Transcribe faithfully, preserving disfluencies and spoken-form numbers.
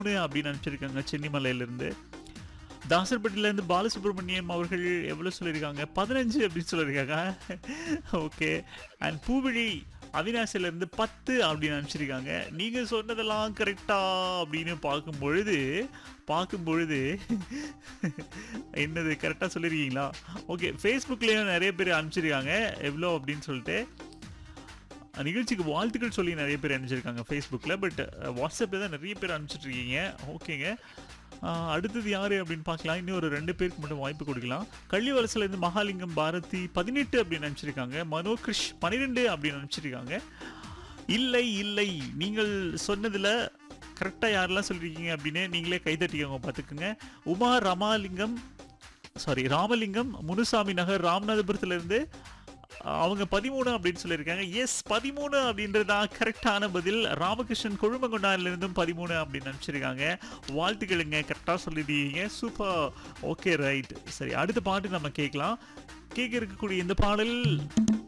அப்படின்னு அனுப்பிச்சிருக்காங்க சென்னிமலையிலிருந்து. தாசர்பட்டியிலேருந்து பாலசுப்ரமணியம் அவர்கள் எவ்வளோ சொல்லியிருக்காங்க? பதினஞ்சு அப்படின்னு சொல்லியிருக்காங்க. ஓகே. அண்ட் பூவிழி அவினாசிலேருந்து பத்து அப்படின்னு அனுப்பிச்சிருக்காங்க. நீங்கள் சொன்னதெல்லாம் கரெக்டா அப்படின்னு பார்க்கும் பொழுது பார்க்கும் பொழுது என்னது கரெக்டாக சொல்லியிருக்கீங்களா? ஓகே. ஃபேஸ்புக்லேயும் நிறைய பேர் அனுப்பிச்சிருக்காங்க எவ்வளோ அப்படின்னு சொல்லிட்டு. நிகழ்ச்சிக்கு வாழ்த்துக்கள் சொல்லி நிறைய பேர் அனுப்பிச்சிருக்காங்க ஃபேஸ்புக்கில். பட் வாட்ஸ்அப்பில் தான் நிறைய பேர் அனுப்பிச்சிட்ருக்கீங்க. ஓகேங்க. அடுத்தது யார் அப்படின்னு பார்க்கலாம். இன்னும் ஒரு ரெண்டு பேருக்கு மட்டும் வாய்ப்பு கொடுக்கலாம். கள்ளிவலசிலேருந்து மகாலிங்கம் பாரதி பதினெட்டு அப்படின்னு அனுப்பிச்சிருக்காங்க. மனோகிருஷ் பன்னிரெண்டு அப்படின்னு அனுப்பிச்சிருக்காங்க. இல்லை இல்லை நீங்கள் சொன்னதில் கரெக்டாக யாரெல்லாம் சொல்லியிருக்கீங்க அப்படின்னு நீங்களே கைதட்டிக்கோங்க பார்த்துக்குங்க. உமா ரமாலிங்கம் சாரி ராமலிங்கம் முனுசாமி நகர் ராமநாதபுரத்துலேருந்து அவங்க பதிமூணு அப்படின்னு சொல்லியிருக்காங்க. எஸ், பதிமூணு அப்படின்றதான் கரெக்டான பதில். ராமகிருஷ்ணன் கொழுமங்கொண்டானிலிருந்தும் பதிமூணு அப்படின்னு நினச்சிருக்காங்க. வாழ்த்துக்களுங்க, கரெக்டாக சொல்லிடுறீங்க. சூப்பர். Okay, right. சரி, அடுத்த பாட்டு நம்ம கேட்கலாம். கேட்க இருக்கக்கூடிய இந்த பாடல்